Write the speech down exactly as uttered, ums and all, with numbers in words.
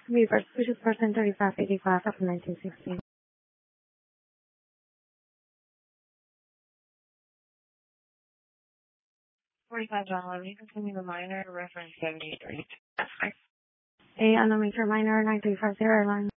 Weaver, which is person thirty-five eighty-five of nineteen sixty. forty-five dollars. You can send me the minor reference seventy-three. A on the major minor nine three five zero airline.